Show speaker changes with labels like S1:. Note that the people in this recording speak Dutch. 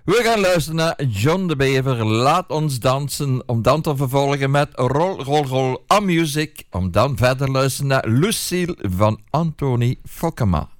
S1: We gaan luisteren naar John de Bever. Laat ons dansen. Om dan te vervolgen met Rol, Rol, Rol, A Music. Om dan verder luisteren naar Lucille van Anthony Fokkema.